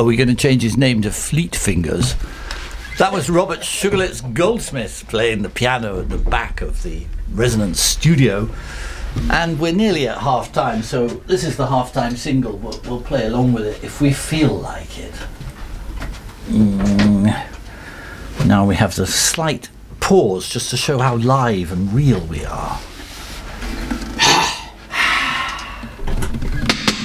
are we going to change his name to Fleet Fingers? That was Robert Sugarlips Goldsmith playing the piano at the back of the Resonance studio. And we're nearly at half-time, so this is the half-time single. We'll play along with it if we feel like it. Now we have the slight pause just to show how live and real we are.